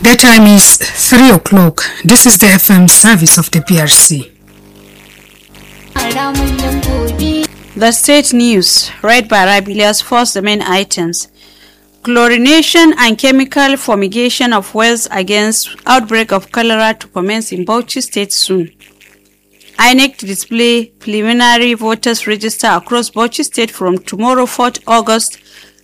The time is 3 o'clock. This is the FM service of the PRC. The state news, read by Rabilias. First, the main items. Chlorination and chemical fumigation of wells against outbreak of cholera to commence in Bauchi State soon. INEC to display preliminary voters register across Bauchi State from tomorrow, 4th August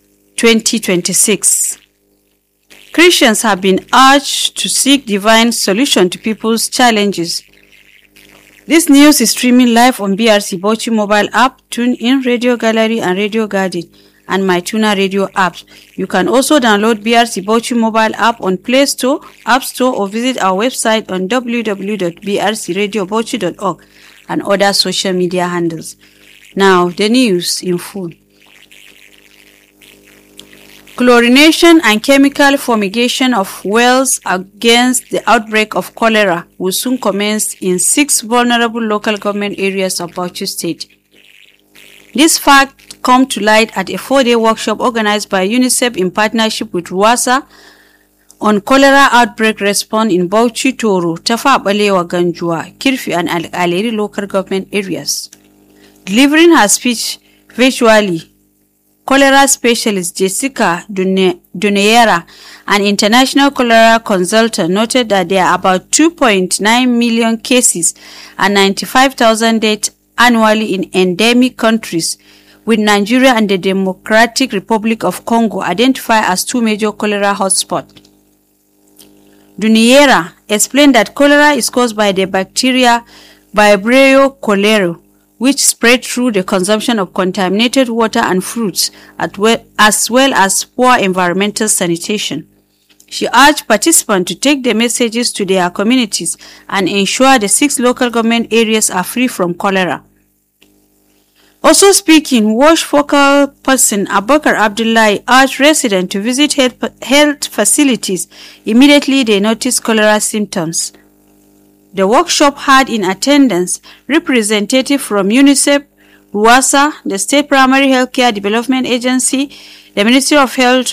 2026. Christians have been urged to seek divine solution to people's challenges. This news is streaming live on BRC Bauchi mobile app, TuneIn, Radio Gallery and Radio Garden, and MyTuner Radio apps. You can also download BRC Bauchi mobile app on Play Store, App Store, or visit our website on www.brcradiobauchi.org and other social media handles. Now, the news in full. Chlorination and chemical fumigation of wells against the outbreak of cholera will soon commence in 6 vulnerable local government areas of Bauchi State. This fact come to light at a 4-day workshop organized by UNICEF in partnership with RWASA on cholera outbreak response in Bauchi, Toro, Tafa Balewa, Ganjua, Kirfi and Al-Aleri local government areas. Delivering her speech virtually, cholera specialist Jessica Duneyera, an international cholera consultant, noted that there are about 2.9 million cases and 95,000 deaths annually in endemic countries, with Nigeria and the Democratic Republic of Congo identified as 2 major cholera hotspots. Duneyera explained that cholera is caused by the bacteria Vibrio cholerae, which spread through the consumption of contaminated water and fruits, as well as poor environmental sanitation. She urged participants to take the messages to their communities and ensure the 6 local government areas are free from cholera. Also speaking, WASH focal person Abubakar Abdullahi urged residents to visit health facilities immediately they notice cholera symptoms. The workshop had in attendance representatives from UNICEF, RWASA, the State Primary Healthcare Development Agency, the Ministry of Health,